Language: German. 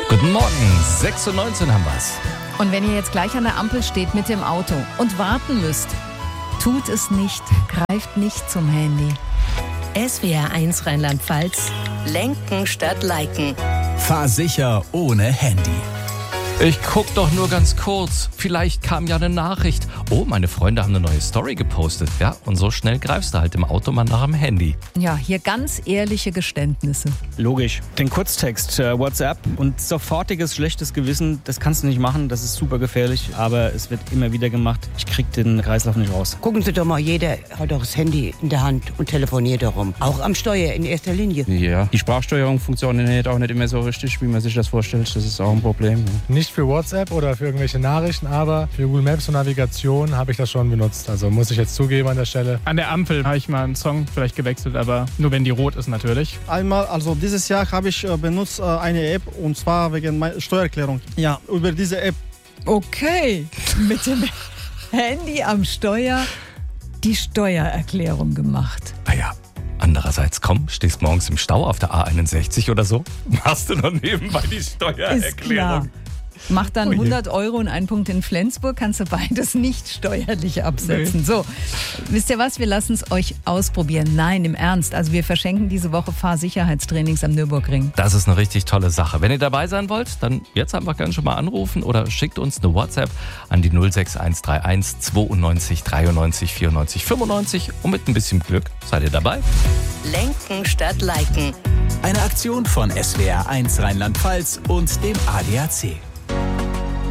Guten Morgen, 6:19 Uhr haben wir's. Und wenn ihr jetzt gleich an der Ampel steht mit dem Auto und warten müsst, tut es nicht, greift nicht zum Handy. SWR 1 Rheinland-Pfalz. Lenken statt Liken. Fahr sicher ohne Handy. Ich guck doch nur ganz kurz. Vielleicht kam ja eine Nachricht. Oh, meine Freunde haben eine neue Story gepostet. Ja, und so schnell greifst du halt im Auto mal nach dem Handy. Ja, hier ganz ehrliche Geständnisse. Logisch. Den Kurztext, WhatsApp und sofortiges schlechtes Gewissen, das kannst du nicht machen, das ist super gefährlich, aber es wird immer wieder gemacht. Ich krieg den Kreislauf nicht raus. Gucken Sie doch mal, jeder hat doch das Handy in der Hand und telefoniert darum. Auch am Steuer in erster Linie. Ja, die Sprachsteuerung funktioniert auch nicht immer so richtig, wie man sich das vorstellt. Das ist auch ein Problem. Nicht für WhatsApp oder für irgendwelche Nachrichten, aber für Google Maps und Navigation habe ich das schon benutzt. Also muss ich jetzt zugeben an der Stelle. An der Ampel habe ich mal einen Song vielleicht gewechselt, aber nur wenn die rot ist natürlich. Einmal, also dieses Jahr habe ich benutzt eine App und zwar wegen meiner Steuererklärung. Ja, über diese App. Okay, mit dem Handy am Steuer die Steuererklärung gemacht. Naja, andererseits stehst morgens im Stau auf der A61 oder so, machst du noch nebenbei die Ist Steuererklärung. klar. Mach dann Oh je. 100 Euro und einen Punkt in Flensburg, kannst du beides nicht steuerlich absetzen. So, wisst ihr was, wir lassen es euch ausprobieren. Nein, im Ernst, also wir verschenken diese Woche Fahrsicherheitstrainings am Nürburgring. Das ist eine richtig tolle Sache. Wenn ihr dabei sein wollt, dann jetzt einfach gerne schon mal anrufen oder schickt uns eine WhatsApp an die 06131 92 93 94 95 und mit ein bisschen Glück seid ihr dabei. Lenken statt Liken. Eine Aktion von SWR 1 Rheinland-Pfalz und dem ADAC.